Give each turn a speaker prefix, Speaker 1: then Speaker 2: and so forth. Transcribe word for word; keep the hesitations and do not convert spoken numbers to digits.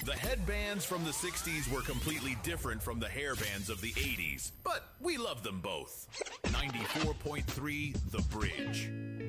Speaker 1: The headbands from the sixties were completely different from the hairbands of the eighties, but we love them both. ninety-four point three The Bridge.